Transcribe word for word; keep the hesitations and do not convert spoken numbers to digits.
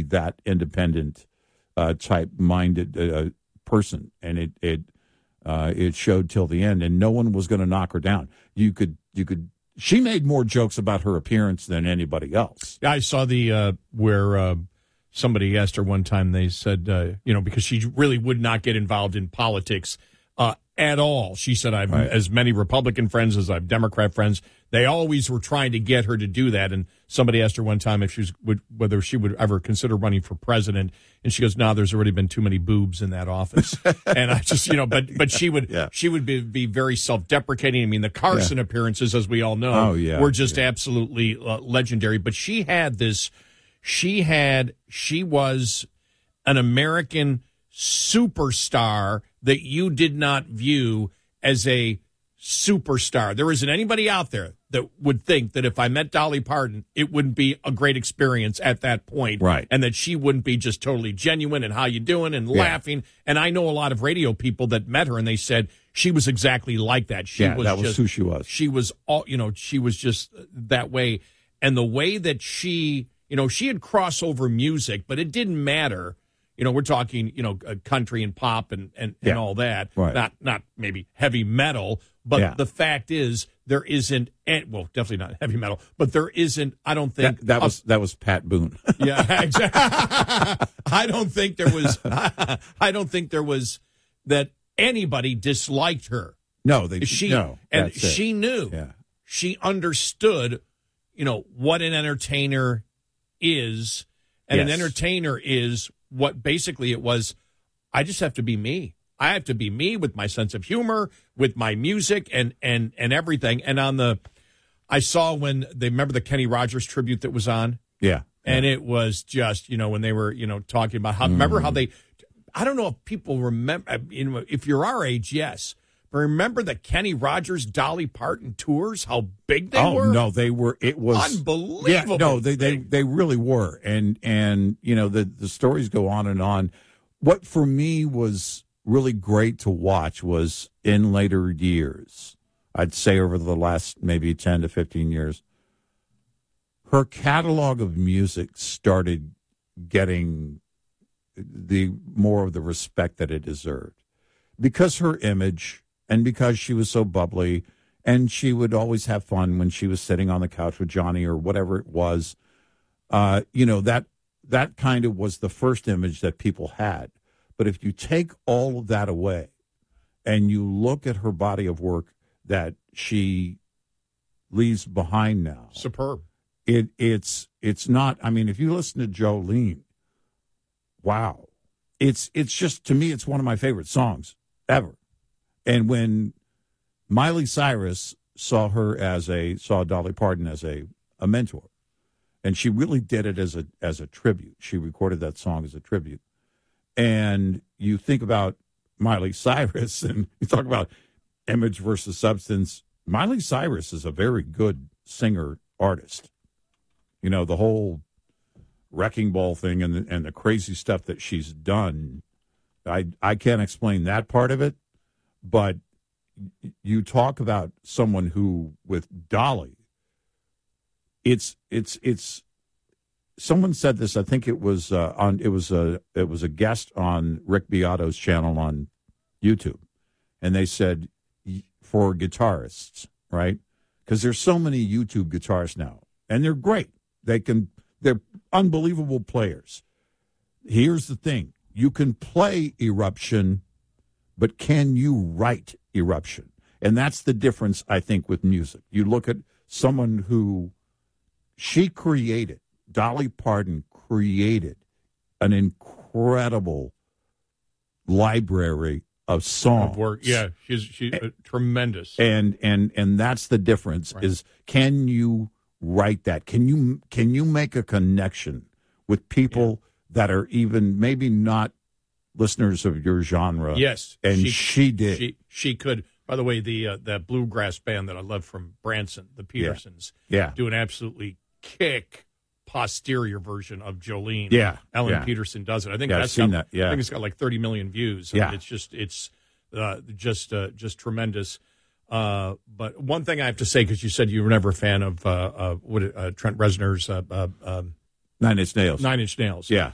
that independent uh, type minded uh, person, and it it uh, it showed till the end, and no one was going to knock her down. You could you could. She made more jokes about her appearance than anybody else. I saw the uh, where uh, somebody asked her one time. They said, uh, you know, because she really would not get involved in politics uh, at all. She said, "I've right. as many Republican friends as I've Democrat friends. They always were trying to get her to do that." And somebody asked her one time if she was, would, whether she would ever consider running for president, and she goes, "No, there's already been too many boobs in that office." And I just, you know, but but she would yeah. she would be, be very self-deprecating. I mean, the Carson yeah. appearances, as we all know, oh, yeah, were just yeah. absolutely uh, legendary. But she had this, she had, she was an American superstar that you did not view as a superstar. There isn't anybody out there that would think that if I met Dolly Parton, it wouldn't be a great experience at that point, right? And that she wouldn't be just totally genuine and how you doing and yeah. laughing. And I know a lot of radio people that met her and they said she was exactly like that. She yeah, was that was just, who she was. She was all, you know, she was just that way. And the way that she, you know, she had crossover music, but it didn't matter. You know, we're talking, you know, country and pop and, and, yeah. and all that. Right. Not not maybe heavy metal, but yeah. the fact is there isn't, well, definitely not heavy metal, but there isn't, I don't think. That, that was that was Pat Boone. Yeah, exactly. I don't think there was, I don't think there was that anybody disliked her. No, they she, no. And she knew, yeah. she understood, you know, what an entertainer is. And yes. an entertainer is what basically it was. I just have to be me. I have to be me with my sense of humor, with my music and, and, and everything. And on the, I saw when they remember the Kenny Rogers tribute that was on. Yeah. And yeah. it was just, you know, when they were, you know, talking about how, mm. remember how they, I don't know if people remember, you know, if you're our age, yes. But remember the Kenny Rogers, Dolly Parton tours, how big they oh, were? Oh, no, they were, it was. Unbelievable. Yeah, no, they, they, they really were. And, and, you know, the, the stories go on and on. What for me was really great to watch was in later years, I'd say over the last maybe ten to fifteen years, her catalog of music started getting the more of the respect that it deserved because her image and because she was so bubbly and she would always have fun when she was sitting on the couch with Johnny or whatever it was. Uh, you know, that that kind of was the first image that people had. But if you take all of that away and you look at her body of work that she leaves behind now. Superb. It, it's it's not, I mean, if you listen to Jolene, wow. It's it's just, to me, it's one of my favorite songs ever. And when Miley Cyrus saw her as a, saw Dolly Parton as a, a mentor, and she really did it as a as a tribute. She recorded that song as a tribute. And you think about Miley Cyrus and you talk about image versus substance. Miley Cyrus is a very good singer artist. You know, the whole Wrecking Ball thing and the, and the crazy stuff that she's done, I I can't explain that part of it. But you talk about someone who, with Dolly, it's it's it's. Someone said this. I think it was uh, on. It was a. It was a guest on Rick Beato's channel on YouTube, and they said for guitarists, right? Because there's so many YouTube guitarists now, and they're great. They can. They're unbelievable players. Here's the thing: you can play Eruption, but can you write Eruption? And that's the difference, I think, with music. You look at someone who she created. Dolly Parton created an incredible library of songs. Of work. Yeah, she's she's uh, tremendous. And and and that's the difference. Right. Is can you write that? Can you can you make a connection with people yeah. that are even maybe not listeners of your genre? Yes, and she, she did. She she could. By the way, the uh, that bluegrass band that I love from Branson, the Petersons, yeah, yeah. do an absolutely kick. Posterior version of Jolene. Yeah, Ellen yeah. Peterson does it. I think yeah, that's seen got, that. Yeah, I think it's got like thirty million views. I yeah, mean, it's just it's uh, just uh, just tremendous. Uh, but one thing I have to say, because you said you were never a fan of uh, uh, what uh, Trent Reznor's uh, uh, um, Nine Inch Nails. Nine Inch Nails. Yeah,